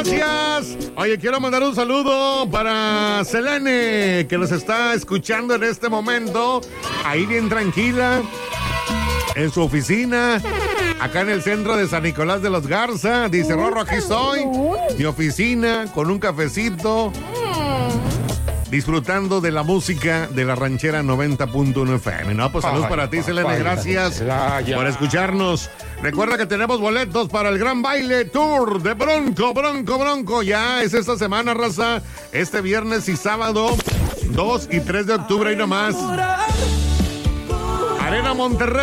gracias. Oye, quiero mandar un saludo para Selene, que nos está escuchando en este momento, ahí bien tranquila, en su oficina, acá en el centro de San Nicolás de los Garza. Dice, Rorro, aquí estoy, mi oficina, con un cafecito, disfrutando de la música de la ranchera 90.1 FM. No, pues saludos para ti, Selene, gracias por escucharnos. Recuerda que tenemos boletos para el Gran Baile Tour de Bronco. Ya es esta semana, raza. Este viernes y sábado, 2 y 3 de octubre y no más. Arena Monterrey.